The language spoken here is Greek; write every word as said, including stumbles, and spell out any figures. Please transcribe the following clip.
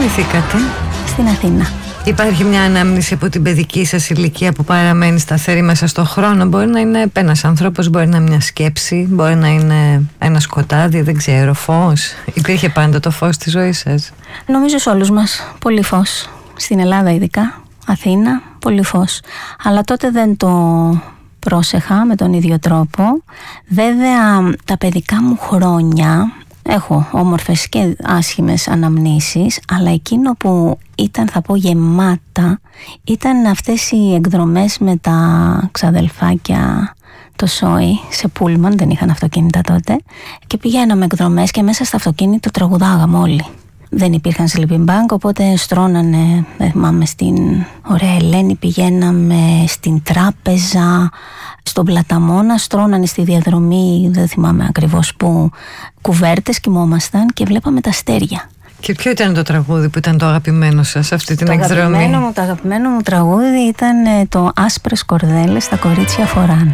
γεννηθήκατε? Στην Αθήνα. Υπάρχει μια ανάμνηση από την παιδική σας ηλικία που παραμένει σταθερή μέσα στον χρόνο? Μπορεί να είναι ένας άνθρωπος, μπορεί να είναι μια σκέψη, μπορεί να είναι ένα σκοτάδι, δεν ξέρω, φως. Υπήρχε πάντα το φως στη ζωή σας? Νομίζω σε όλους μας. Πολύ φως. Στην Ελλάδα ειδικά, Αθήνα, πολύ φως. Αλλά τότε δεν το πρόσεχα με τον ίδιο τρόπο. Βέβαια τα παιδικά μου χρόνια έχω όμορφες και άσχημες αναμνήσεις, αλλά εκείνο που ήταν, θα πω, γεμάτα ήταν αυτές οι εκδρομές με τα ξαδελφάκια, το σόι, σε πούλμαν, δεν είχαν αυτοκίνητα τότε, και πηγαίναμε εκδρομές και μέσα στο αυτοκίνητο τραγουδάγαμε όλοι. Δεν υπήρχαν sleeping bag, οπότε στρώνανε, δεν θυμάμαι, στην Ωραία Ελένη, πηγαίναμε στην Τράπεζα, στον Πλαταμόνα, στρώνανε στη διαδρομή, δεν θυμάμαι ακριβώς που, κουβέρτες, κοιμόμασταν και βλέπαμε τα αστέρια. Και ποιο ήταν το τραγούδι που ήταν το αγαπημένο σας αυτή την το εκδρομή? Αγαπημένο μου, το αγαπημένο μου τραγούδι ήταν το «Άσπρες κορδέλες τα κορίτσια φοράν».